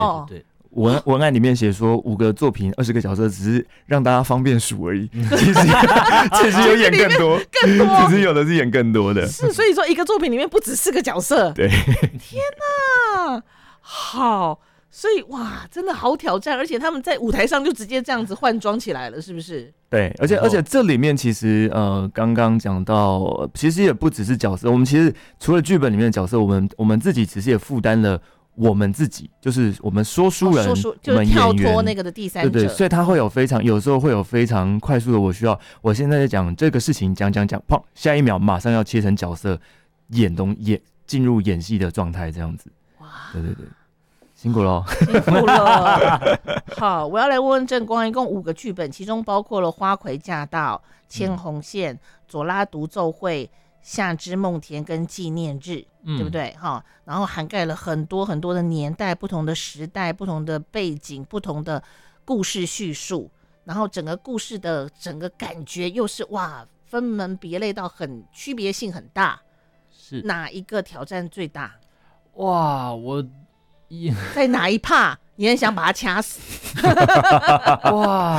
对对。 文案里面写说5个作品20个角色，只是让大家方便数而已。其实有演更多，其实有的是演更多的。 是，所以说一个作品里面不止4个角色。 对， 天哪，好，所以哇，真的好挑战，而且他们在舞台上就直接这样子换装起来了，是不是？ 对，而且这里面其实刚刚讲到，其实也不只是角色，我们其实除了剧本里面的角色，我们自己其实也负担了。我们自己就是我们说书人， 就是跳脱那个的第三者， 对，所以他会有有时候会有非常快速的，我现在在讲这个事情，讲，砰，下一秒马上要切成角色，进入演戏的状态，这样子。哇，对，辛苦了， 辛苦了。好，我要来问问正光，一共5个剧本，其中包括了《花魁驾到》、《牵红线》、左拉独奏会、夏之梦田跟纪念日，对不对？然后涵盖了很多很多的年代、不同的时代、不同的背景、不同的故事叙述，然后整个故事的整个感觉又是哇，分门别类到很区别性很大。是哪一个挑战最大？ 哇， 在哪一趴你很想把它掐死？ 哇，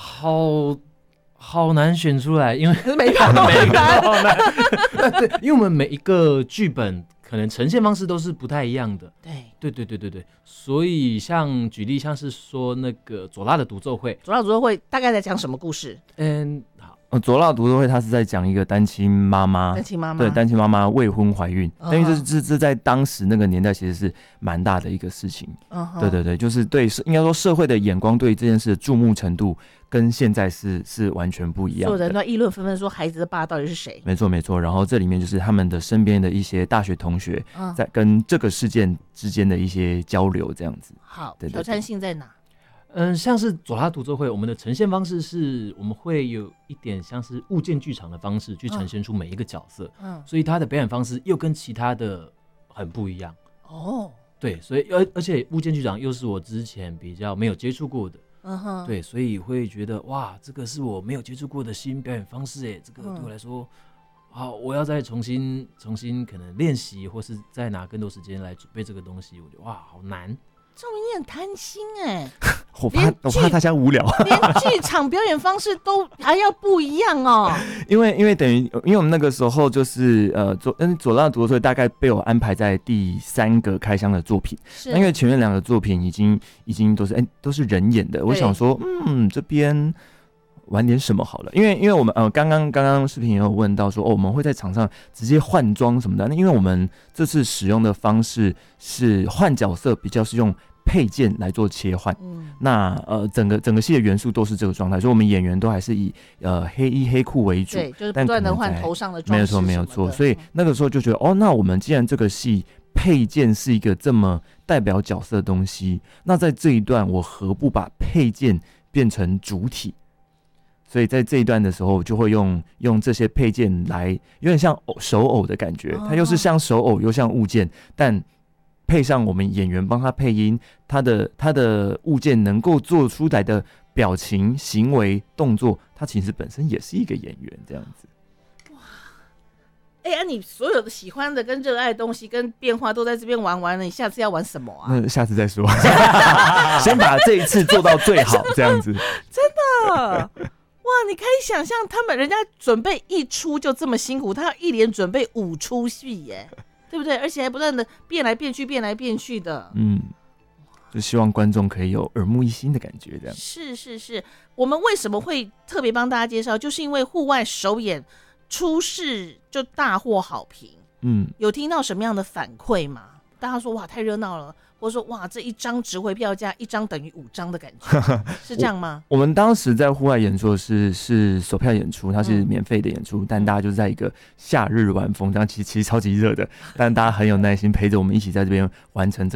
好难选出来，因为每一趴都很难。 对，因为我们每一个剧本可能呈现方式都是不太一样的。对，所以举例像是说那个左拉的独奏会， 大概在讲什么故事？ 好。 左拉独奏会，他是在讲一个单亲妈妈，对，单亲妈妈未婚怀孕，因为这在当时那个年代其实是蛮大的一个事情。对，就是应该说社会的眼光对这件事的注目程度跟现在是完全不一样的。 所有人都议论纷纷说孩子的爸到底是谁？ 没错。然后这里面就是他们的身边的一些大学同学，在跟这个事件之间的一些交流，这样子。 好，挑战性在哪？ 像是左拉独奏会，我们的呈现方式是我们会有一点像是物件剧场的方式去呈现出每一个角色，所以他的表演方式又跟其他的很不一样。对，所以而且物件剧场又是我之前比较没有接触过的，对，所以会觉得哇，这个是我没有接触过的新表演方式，这个对我来说，好，我要再重新可能练习，或是再拿更多时间来准备这个东西，我觉得哇，好难。 仲明你很贪心我怕大家无聊， 连剧场表演方式都还要不一样哦。 因为等于因为我们那个时候就是左拉独奏会大概被我安排在第3个开箱的作品，那因为前面2个作品已经都是人演的，我想说这边玩点什么好了，因为我们刚刚视频也有问到说我们会在场上直接换装什么的，那因为我们这次使用的方式是换角色，比较是用配件来做切换，那整个戏的元素都是这个状态，所以我们演员都还是以黑衣黑裤为主， 对，就是不断的换头上的装饰， 没有错，所以那个时候就觉得那我们既然这个戏配件是一个这么代表角色的东西，那在这一段我何不把配件变成主体？所以在这一段的时候，就会用这些配件来，有点像手偶的感觉，它又是像手偶又像物件，但配上我们演员帮他配音，他的物件能够做出来的表情、行为、动作，他其实本身也是一个演员这样子。 哇，你所有的喜欢的跟热爱的东西跟变化都在这边玩完了，你下次要玩什么啊？ 那下次再说，先把这一次做到最好，这样子。 真的。哇，你可以想象人家准备一出就这么辛苦，他要一连准备5出戏耶，对不对？而且还不断的变来变去的。 就希望观众可以有耳目一新的感觉，这样。 是，我们为什么会特别帮大家介绍，就是因为户外首演出事就大获好评。有听到什么样的反馈吗？大家说哇太热闹了，或者说哇这一张值回票价1张等于5张的感觉，是这样吗？ 我们当时在户外演出是售票演出，它是免费的演出，但大家就在一个夏日晚风，这样其实超级热的，但大家很有耐心陪着我们一起在这边完成这个